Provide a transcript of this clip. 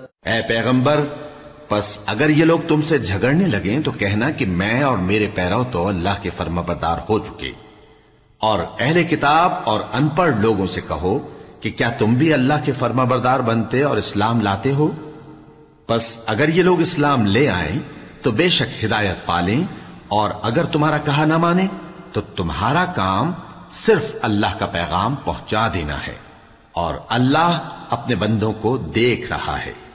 ऐ पैगंबर, बस अगर ये लोग तुमसे झगड़ने लगे तो कहना कि मैं और मेरे पैरव तो अल्लाह के फर्माबरदार हो चुके। और अहले किताब और अनपढ़ लोगों से कहो कि क्या तुम भी अल्लाह के फर्माबरदार बनते और इस्लाम लाते हो? बस अगर ये लोग इस्लाम ले आए तो बेशक हिदायत पालें, और अगर तुम्हारा कहा ना माने तो तुम्हारा काम सिर्फ अल्लाह का पैगाम पहुंचा देना है, और अल्लाह अपने बंदों को देख रहा है।